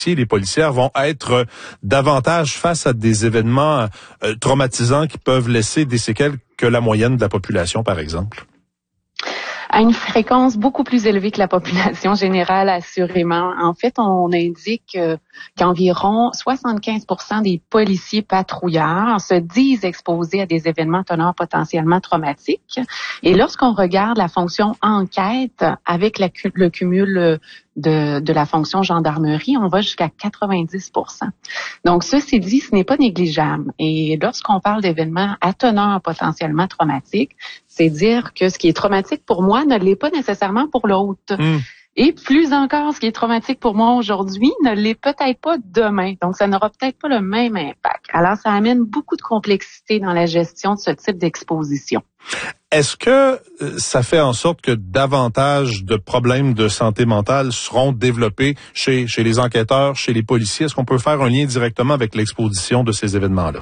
les policières vont être davantage face à des événements traumatisants qui peuvent laisser des séquelles que la moyenne de la population, par exemple? À une fréquence beaucoup plus élevée que la population générale, assurément. En fait, on indique qu'environ 75% des policiers patrouilleurs se disent exposés à des événements tenant potentiellement traumatiques. Et lorsqu'on regarde la fonction enquête avec le cumul de la fonction gendarmerie, on va jusqu'à 90%. Donc, ceci dit, ce n'est pas négligeable. Et lorsqu'on parle d'événements à teneur potentiellement traumatique, c'est dire que ce qui est traumatique pour moi ne l'est pas nécessairement pour l'autre. Et plus encore, ce qui est traumatique pour moi aujourd'hui ne l'est peut-être pas demain. Donc, ça n'aura peut-être pas le même impact. Alors, ça amène beaucoup de complexité dans la gestion de ce type d'exposition. Est-ce que ça fait en sorte que davantage de problèmes de santé mentale seront développés chez les enquêteurs, chez les policiers? Est-ce qu'on peut faire un lien directement avec l'exposition de ces événements-là?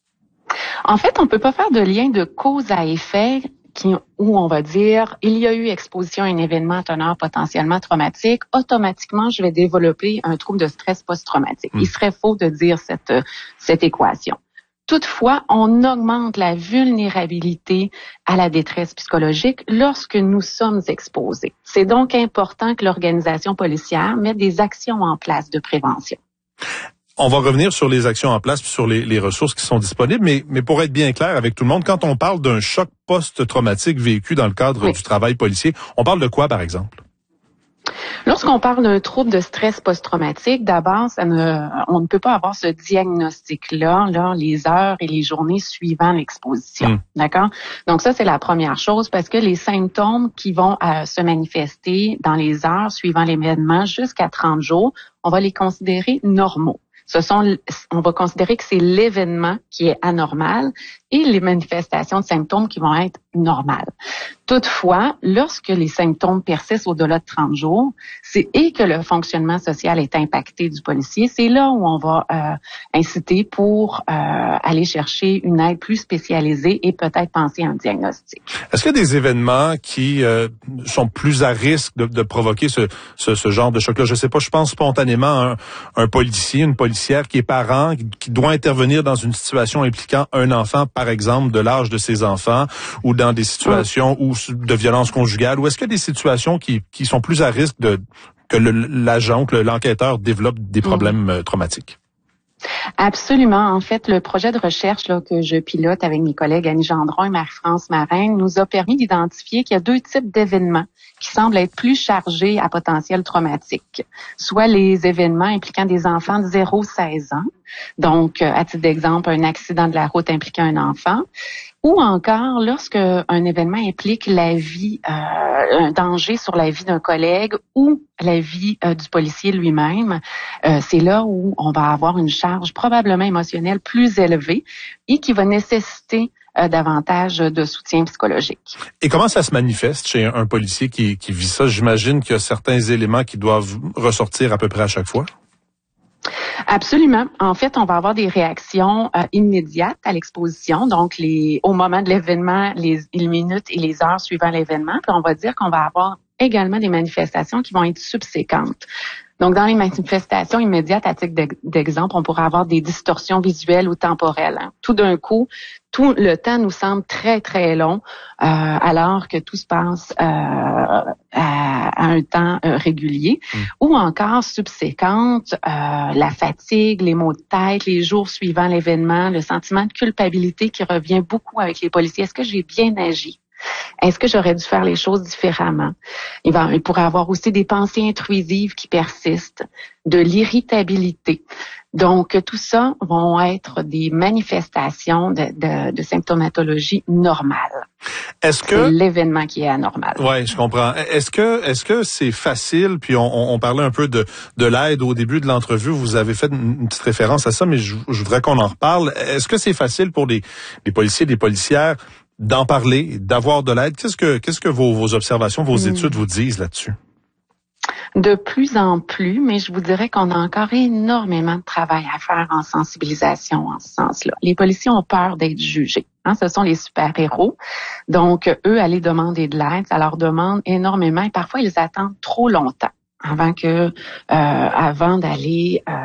En fait, on peut pas faire de lien de cause à effet où on va dire, il y a eu exposition à un événement teneur potentiellement traumatique, automatiquement, je vais développer un trouble de stress post-traumatique. Il serait faux de dire cette équation. Toutefois, on augmente la vulnérabilité à la détresse psychologique lorsque nous sommes exposés. C'est donc important que l'organisation policière mette des actions en place de prévention. On va revenir sur les actions en place, puis sur les ressources qui sont disponibles, mais pour être bien clair avec tout le monde, quand on parle d'un choc post-traumatique vécu dans le cadre du travail policier, on parle de quoi, par exemple? Lorsqu'on parle d'un trouble de stress post-traumatique, d'abord, on ne peut pas avoir ce diagnostic-là, les heures et les journées suivant l'exposition. D'accord? Donc ça, c'est la première chose parce que les symptômes qui vont se manifester dans les heures suivant l'événement jusqu'à 30 jours, on va les considérer normaux. On va considérer que c'est l'événement qui est anormal et les manifestations de symptômes qui vont être normales. Toutefois, lorsque les symptômes persistent au-delà de 30 jours, et que le fonctionnement social est impacté du policier, c'est là où on va inciter pour aller chercher une aide plus spécialisée et peut-être penser à un diagnostic. Est-ce qu'il y a des événements qui sont plus à risque de provoquer ce genre de choc-là? Je sais pas, je pense spontanément à un policier, une policière qui est parent, qui doit intervenir dans une situation impliquant un enfant, par exemple, de l'âge de ses enfants, ou dans des situations de violence conjugale, ou est-ce qu'il y a des situations qui sont plus à risque que l'agent, que l'enquêteur développe des problèmes traumatiques? Absolument. En fait, le projet de recherche que je pilote avec mes collègues Annie Gendron et Marie-France Marin nous a permis d'identifier qu'il y a deux types d'événements qui semblent être plus chargés à potentiel traumatique. Soit les événements impliquant des enfants de 0-16 ans, donc à titre d'exemple, un accident de la route impliquant un enfant, ou encore lorsque un événement implique un danger sur la vie d'un collègue ou la vie du policier lui-même, c'est là où on va avoir une charge probablement émotionnelle plus élevée et qui va nécessiter davantage de soutien psychologique. Et comment ça se manifeste chez un policier qui vit ça? J'imagine qu'il y a certains éléments qui doivent ressortir à peu près à chaque fois. Absolument. En fait, on va avoir des réactions immédiates à l'exposition, donc au moment de l'événement, les minutes et les heures suivant l'événement. Puis on va dire qu'on va avoir également des manifestations qui vont être subséquentes. Donc, dans les manifestations immédiates, à titre d'exemple, on pourrait avoir des distorsions visuelles ou temporelles. Tout d'un coup, tout le temps nous semble très, très long, alors que tout se passe à un temps régulier. Ou encore, subséquente, la fatigue, les maux de tête, les jours suivant l'événement, le sentiment de culpabilité qui revient beaucoup avec les policiers. Est-ce que j'ai bien agi? Est-ce que j'aurais dû faire les choses différemment? Il pourrait y avoir aussi des pensées intrusives qui persistent, de l'irritabilité. Donc, tout ça vont être des manifestations de symptomatologie normale. C'est l'événement qui est anormal. Oui, je comprends. Est-ce que c'est facile, puis on parlait un peu de l'aide au début de l'entrevue, vous avez fait une petite référence à ça, mais je voudrais qu'on en reparle. Est-ce que c'est facile pour les policiers, les policières d'en parler, d'avoir de l'aide? Qu'est-ce que vos observations, vos études vous disent là-dessus? De plus en plus, mais je vous dirais qu'on a encore énormément de travail à faire en sensibilisation en ce sens-là. Les policiers ont peur d'être jugés. Ce sont les super-héros. Donc, eux, aller demander de l'aide, ça leur demande énormément et parfois, ils attendent trop longtemps. avant d'aller